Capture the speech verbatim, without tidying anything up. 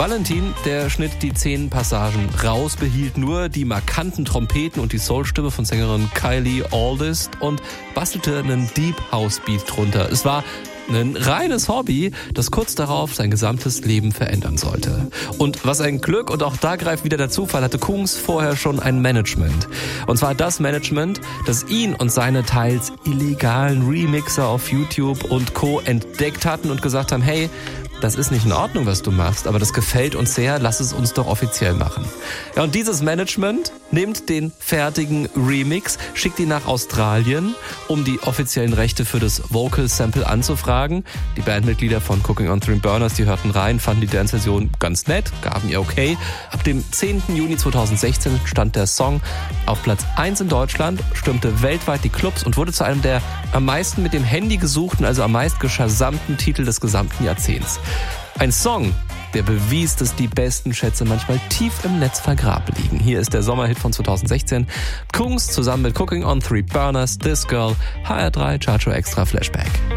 Valentin, der schnitt die zehn Passagen raus, behielt nur die markanten Trompeten und die Soulstimme von Sängerin Kylie Aldist und bastelte einen Deep House Beat drunter. Es war ein reines Hobby, das kurz darauf sein gesamtes Leben verändern sollte. Und was ein Glück, und auch da greift wieder der Zufall, hatte Kungs vorher schon ein Management. Und zwar das Management, das ihn und seine teils illegalen Remixer auf YouTube und Co. entdeckt hatten und gesagt haben, hey, das ist nicht in Ordnung, was du machst, aber das gefällt uns sehr, lass es uns doch offiziell machen. Ja, und dieses Management nimmt den fertigen Remix, schickt ihn nach Australien, um die offiziellen Rechte für das Vocal Sample anzufragen. Die Bandmitglieder von Cooking on Three Burners, die hörten rein, fanden die Dance-Version ganz nett, gaben ihr okay. Ab dem zehnten Juni zweitausendsechzehn stand der Song auf Platz eins in Deutschland, stürmte weltweit die Clubs und wurde zu einem der am meisten mit dem Handy gesuchten, also am meist geschasamten Titel des gesamten Jahrzehnts. Ein Song, der bewies, dass die besten Schätze manchmal tief im Netz vergraben liegen. Hier ist der Sommerhit von zweitausendsechzehn. Kungs zusammen mit Cooking on Three Burners, This Girl, H R drei Chartshow Extra Flashback.